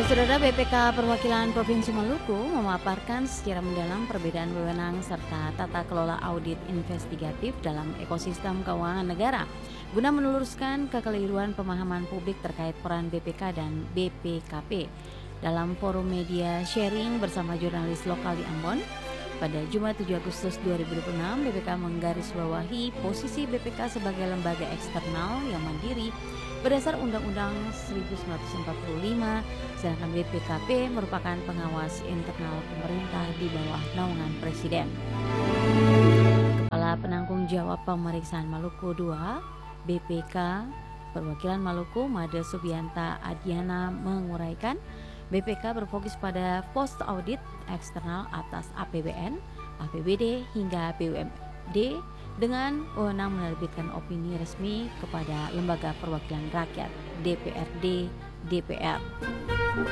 Saudara BPK Perwakilan Provinsi Maluku memaparkan secara mendalam perbedaan wewenang serta tata kelola audit investigatif dalam ekosistem keuangan negara guna meluruskan kekeliruan pemahaman publik terkait peran BPK dan BPKP. Dalam forum media sharing bersama jurnalis lokal di Ambon, pada Jumat 7 Agustus 2026, BPK menggarisbawahi posisi BPK sebagai lembaga eksternal yang mandiri berdasar Undang-Undang 1945, sedangkan BPKP merupakan pengawas internal pemerintah di bawah naungan Presiden. Kepala Penanggung Jawab Pemeriksaan Maluku II, BPK Perwakilan Maluku, Made Subianta Adiana menguraikan, BPK berfokus pada post audit eksternal atas APBN, APBD hingga BUMD dengan wewenang menerbitkan opini resmi kepada Lembaga Perwakilan Rakyat DPRD DPR.